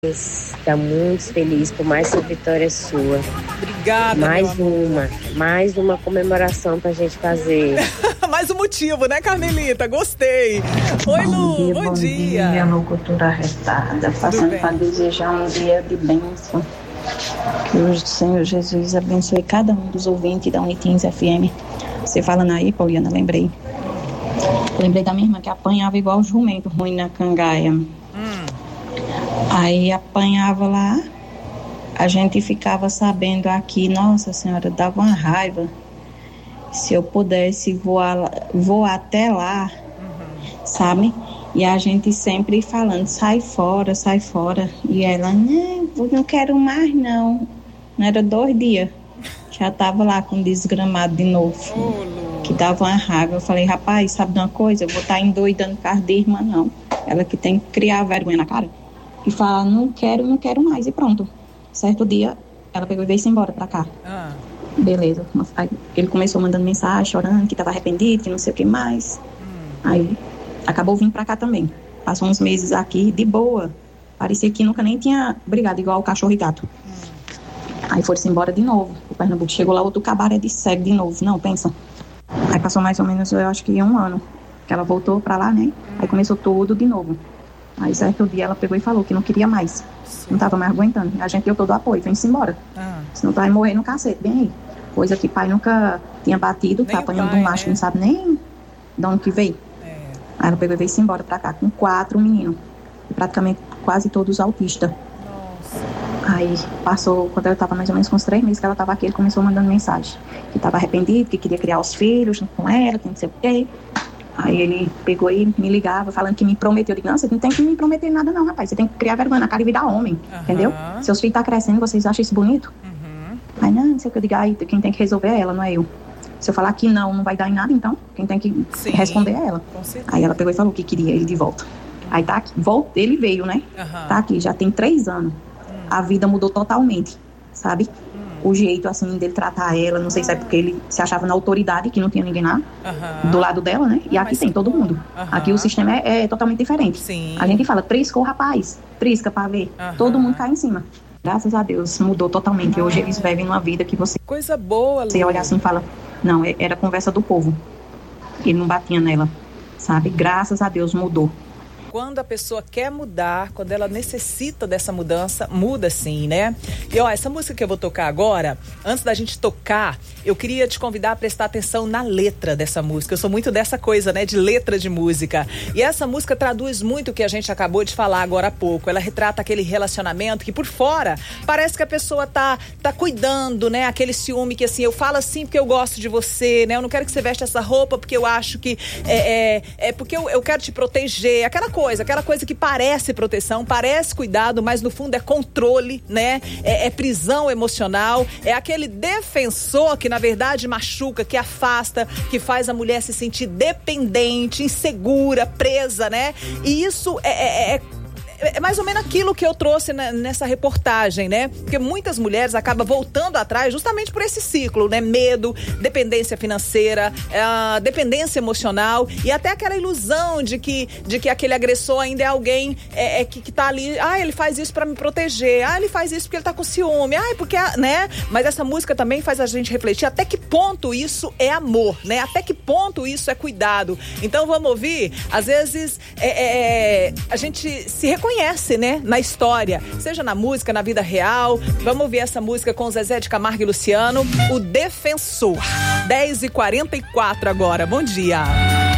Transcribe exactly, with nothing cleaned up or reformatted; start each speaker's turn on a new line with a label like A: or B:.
A: Está muito feliz por mais essa vitória sua.
B: Obrigada,
A: mais
B: meu amor.
A: uma, mais uma comemoração pra gente fazer.
B: Mais um motivo, né, Carmelita? Gostei. Oi, Lu,
C: Bom dia,
B: bom,
C: bom
B: dia.
C: dia, locutora arretada. Passando para desejar um dia de bênção. Que o Senhor Jesus abençoe cada um dos ouvintes da Unitins F M. Você falando aí, Pauliana, lembrei. Lembrei da minha irmã que apanhava igual jumento ruim na cangaia. Hum. Aí apanhava lá, a gente ficava sabendo aqui, nossa senhora, dava uma raiva. Se eu pudesse voar, voar até lá, uhum. sabe? E a gente sempre falando, sai fora, sai fora. E ela, não, não quero mais não. Não era dois dias. Já tava lá com desgramado de novo. Oh, que dava uma raiva. Eu falei, rapaz, sabe de uma coisa? Eu vou estar endoidando por causa de irmã, não. Ela que tem que criar vergonha na cara. E fala, não quero, não quero mais. E pronto. Certo dia, ela pegou e veio-se embora pra cá. Ah. Beleza. Aí ele começou mandando mensagem, chorando, que estava arrependido, que não sei o que mais. Hum. Aí acabou vindo pra cá também. Passou uns meses aqui, de boa. Parecia que nunca nem tinha brigado, igual o cachorro e gato. Hum. Aí foi-se embora de novo. O Pernambuco chegou lá, outro cabaré de cego de novo. Não, pensa. Aí passou mais ou menos, eu acho que um ano. Que ela voltou pra lá, né? Hum. Aí começou tudo de novo. Aí certo dia ela pegou e falou que não queria mais. Sim. Não tava mais aguentando. A gente deu todo o apoio, vem-se embora. Ah. Senão vai morrer no cacete, bem aí. Coisa que pai nunca tinha batido, nem tá apanhando de um macho, né? Não sabe nem de onde que veio. É. Aí ela pegou e veio-se embora pra cá, com quatro meninos. Praticamente quase todos autistas. Nossa. Aí passou, quando ela tava mais ou menos com uns três meses que ela tava aqui, ele começou mandando mensagem. Que tava arrependido, que queria criar os filhos com ela, que não sei o quê. Aí ele pegou e me ligava, falando que me prometeu. Eu digo, não, você não tem que me prometer nada não, rapaz. Você tem que criar vergonha na cara e virar homem, uhum. entendeu? Seus filhos tá crescendo, vocês acham isso bonito? Uhum. Aí não, não sei o que eu digo. Aí quem tem que resolver é ela, não é eu. Se eu falar que não, não vai dar em nada, então quem tem que Sim, responder é ela. Aí ela pegou e falou que queria ele de volta. Uhum. Aí tá aqui, volta, ele veio, né? Uhum. Tá aqui, já tem três anos. Uhum. A vida mudou totalmente, sabe? O jeito, assim, dele tratar ela, não sei se é porque ele se achava na autoridade, que não tinha ninguém lá, uhum. do lado dela, né? E aqui tem todo mundo. Uhum. Aqui o sistema é, é totalmente diferente. Sim. A gente fala, triscou, rapaz, trisca pra ver. Uhum. Todo mundo cai em cima. Graças a Deus, mudou totalmente. Uhum. Hoje eles vivem numa vida que você...
B: Coisa boa, Lu.
C: Você olha assim e fala, não, era conversa do povo. Ele não batia nela, sabe? Graças a Deus, mudou.
B: Quando a pessoa quer mudar, quando ela necessita dessa mudança, muda sim, né? E ó, essa música que eu vou tocar agora, antes da gente tocar, eu queria te convidar a prestar atenção na letra dessa música. Eu sou muito dessa coisa, né, de letra de música. E essa música traduz muito o que a gente acabou de falar agora há pouco. Ela retrata aquele relacionamento que por fora parece que a pessoa tá, tá cuidando, né? Aquele ciúme que assim, eu falo assim porque eu gosto de você, né? Eu não quero que você veste essa roupa porque eu acho que é, é, é porque eu, eu quero te proteger. Aquela coisa Coisa, aquela coisa que parece proteção, parece cuidado, mas no fundo é controle, né? É, é prisão emocional, é aquele defensor que na verdade machuca, que afasta, que faz a mulher se sentir dependente, insegura, presa, né? E isso é, é, é é mais ou menos aquilo que eu trouxe nessa reportagem, né? Porque muitas mulheres acabam voltando atrás justamente por esse ciclo, né? Medo, dependência financeira, uh, dependência emocional e até aquela ilusão de que, de que aquele agressor ainda é alguém é, é, que, que tá ali, ah, ele faz isso pra me proteger, ah, ele faz isso porque ele tá com ciúme, ah, porque, né? Mas essa música também faz a gente refletir até que ponto isso é amor, né? Até que ponto isso é cuidado. Então vamos ouvir? Às vezes é, é, a gente se reconhece Conhece, né, na história, seja na música, na vida real. Vamos ouvir essa música com Zezé de Camargo e Luciano, O Defensor. dez e quarenta e quatro agora, bom dia.